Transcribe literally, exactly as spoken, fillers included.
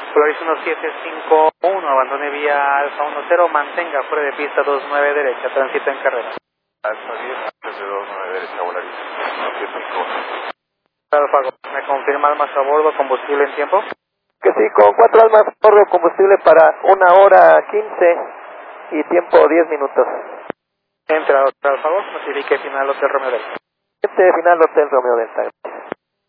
Polaris uno siete cinco uno, abandone vía Alfa uno cero, mantenga fuera de pista dos nueve derecha, tránsito en carrera. Alfa diez, antes de dos nueve derecha, Polaris uno siete cinco uno. Alfa, ¿me confirma almas a bordo, combustible en tiempo? Que sí, con cuatro almas a bordo, combustible para una hora quince y tiempo diez minutos. Entra, Alfa, notifique final Hotel Romeo Delta. Este final Hotel Romeo Delta.